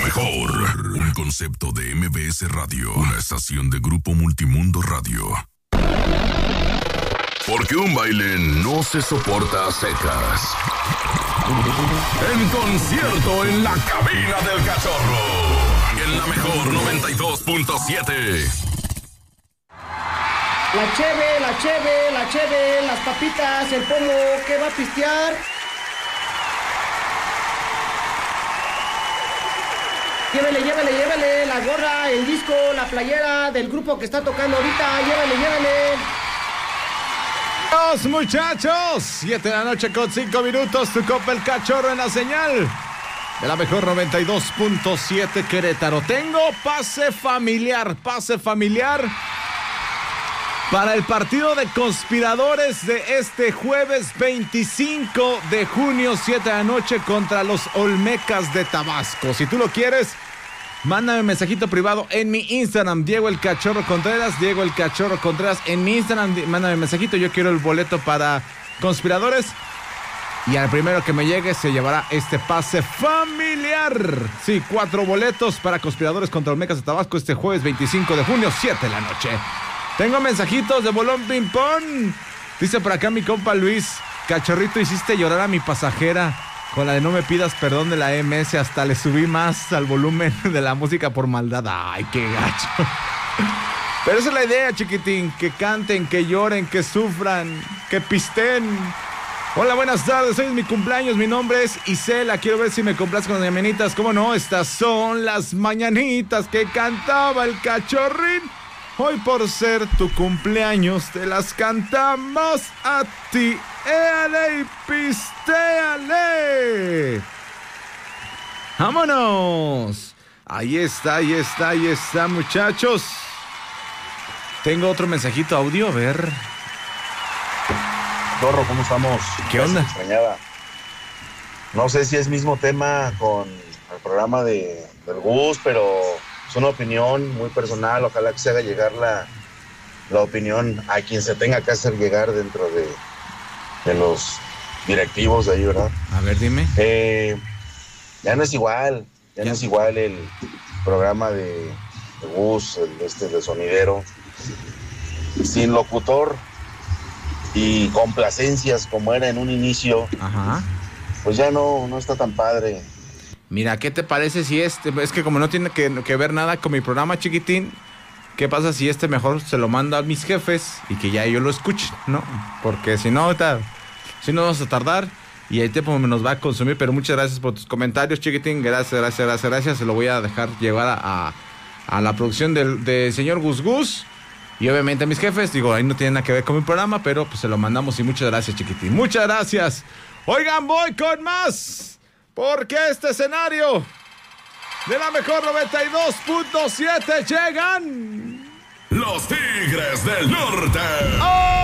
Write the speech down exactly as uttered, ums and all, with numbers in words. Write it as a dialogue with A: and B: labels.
A: mejor. Un concepto de M B S Radio. Una estación de Grupo Multimundo Radio. Porque un baile no se soporta a secas. En concierto en la cabina del Cachorro. En la mejor noventa y dos punto siete.
B: La cheve, la cheve, la cheve, las papitas, el pomo, ¿qué va a pistear? Llévele, llévele, llévele la gorra, el disco, la playera del grupo que está tocando ahorita. Llévele, llévele.
C: Los muchachos, siete de la noche con cinco minutos, tu copa el Cachorro en la señal de la mejor noventa y dos punto siete Querétaro. Tengo pase familiar, pase familiar para el partido de conspiradores de este jueves veinticinco de junio, siete de la noche contra los Olmecas de Tabasco. Si tú lo quieres, mándame un mensajito privado en mi Instagram, Diego el Cachorro Contreras, Diego el Cachorro Contreras en mi Instagram, mándame un mensajito, yo quiero el boleto para conspiradores y al primero que me llegue se llevará este pase familiar. Sí, cuatro boletos para conspiradores contra Olmecas de Tabasco este jueves veinticinco de junio, siete de la noche. Tengo mensajitos de bolón ping pong. Dice por acá mi compa Luis, Cachorrito, hiciste llorar a mi pasajera con la de no me pidas perdón de la M S, hasta le subí más al volumen de la música por maldad. Ay, qué gacho. Pero esa es la idea, chiquitín, que canten, que lloren, que sufran, que pisten. Hola, buenas tardes, hoy es mi cumpleaños, mi nombre es Isela, quiero ver si me complaces con las mañanitas. ¿Cómo no? Estas son las mañanitas que cantaba el Cachorrín. Hoy por ser tu cumpleaños te las cantamos a ti. ¡Éale y pistéale! ¡Vámonos! Ahí está, ahí está, ahí está, muchachos. Tengo otro mensajito audio, a ver.
D: Zorro, ¿cómo estamos?
C: ¿Qué onda?
D: Me extrañaba. No sé si es mismo tema con el programa de, del Gus, pero es una opinión muy personal. Ojalá que se haga llegar la, la opinión a quien se tenga que hacer llegar dentro de, de los directivos de ahí, ¿verdad?
C: A ver, dime.
D: Eh, ya no es igual, ya, ya no es igual el programa de, de Gus, el este de sonidero, sin locutor y complacencias como era en un inicio.
C: Ajá.
D: Pues ya no, no está tan padre.
C: Mira, ¿qué te parece si este, es que como no tiene que, que ver nada con mi programa, chiquitín, ¿qué pasa si este mejor se lo mando a mis jefes y que ya ellos lo escuchen, ¿no? Porque si no, ta, si no vamos a tardar y el tiempo nos va a consumir, pero muchas gracias por tus comentarios, chiquitín, gracias, gracias, gracias, gracias, se lo voy a dejar llevar a, a, a la producción del, del señor Gus Gus y obviamente a mis jefes, digo, ahí no tiene nada que ver con mi programa, pero pues se lo mandamos y muchas gracias, chiquitín, muchas gracias. Oigan, voy con más, porque este escenario de la mejor noventa y dos punto siete llegan
A: los Tigres del Norte.
C: ¡Oh!